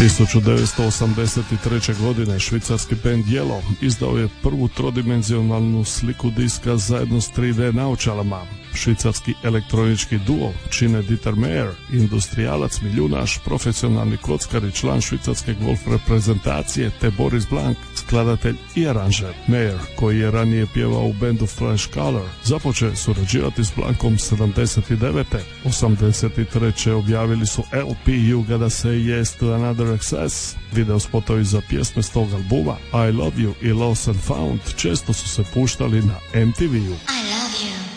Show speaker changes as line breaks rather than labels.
1983. godine švicarski band Yellow izdao je prvu trodimenzionalnu sliku diska zajedno s 3D naočalama. Švicarski elektronički duo čine Dieter Meier, industrijalac, miljunaš, profesionalni kockar i član švicarske golf reprezentacije, te Boris Blank, skladatelj i aranžer. Meier, koji je ranije pjevao u bendu Flash Color, započeo surađivati s Blankom 79. 83. objavili su LP You Gotta Say Yes to Another Excess. Video spotovi za pjesme s tog albuma I Love You i Lost and Found često su se puštali na MTV-u.